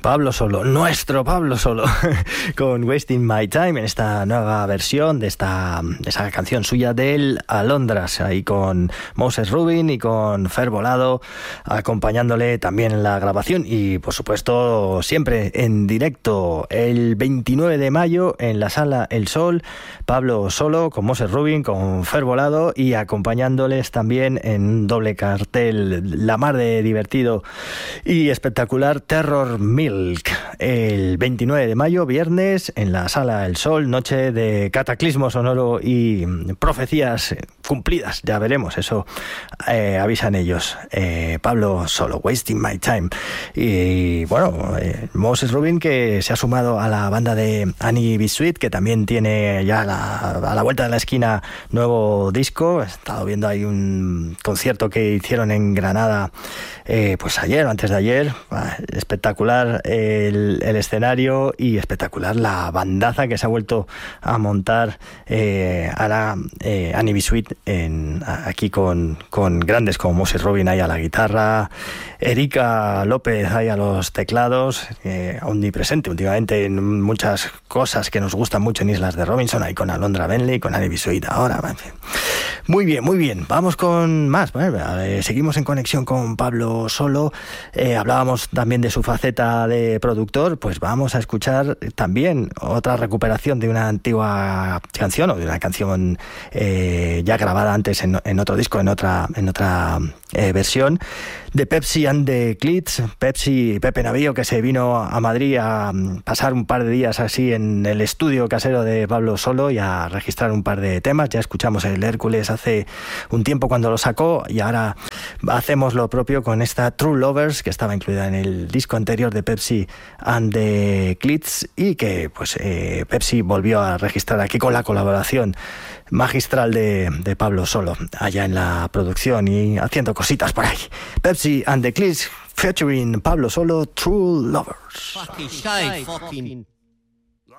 Pablo Solo, nuestro Pablo Solo, con Wasting My Time en esta nueva versión de esa canción suya del Alondras, ahí con Moses Rubin y con Fer Volado acompañándole también en la grabación y por supuesto siempre en directo el 29 de mayo en la Sala El Sol, Pablo Solo con Moses Rubin, con Fer Volado y acompañándoles también en un doble cartel la mar de divertido y espectacular Terror Milk, el 29 de mayo, viernes, en la Sala El Sol, noche de cataclismo sonoro y profecías cumplidas, ya veremos, eso avisan ellos. Pablo Solo, Wasting My Time. Y bueno, Moses Rubin, que se ha sumado a la banda de Annie B. Sweet, que también tiene ya a la vuelta de la esquina nuevo disco. He estado viendo ahí un concierto que hicieron en Granada pues ayer o antes de ayer. Espectacular el escenario y espectacular la bandaza que se ha vuelto a montar ahora Annie B. Sweet aquí con grandes como Moses Rubin ahí a la guitarra, Erika López ahí a los teclados, omnipresente últimamente en muchas cosas que nos gustan mucho en Islas de Robinson, ahí con Alondra Bentley, con Annie B. Sweet ahora, en fin. Muy bien, muy bien, vamos con más. Bueno, seguimos en conexión con Pablo Solo. Hablábamos también de su faceta de productor, pues vamos a escuchar también otra recuperación de una antigua canción o de una canción ya grabada antes en otro disco, en otra versión de Pepsi and the Clits. Pepe Navío, que se vino a Madrid a pasar un par de días así en el estudio casero de Pablo Solo y a registrar un par de temas. Ya escuchamos el Hércules hace un tiempo cuando lo sacó y ahora hacemos lo propio con esta True Lovers, que estaba incluida en el disco anterior de Pepsi and the Clits y que pues Pepsi volvió a registrar aquí con la colaboración magistral de Pablo Solo allá en la producción y haciendo cositas por ahí. Pepsi and the Clits featuring Pablo Solo, True Lovers. Fucking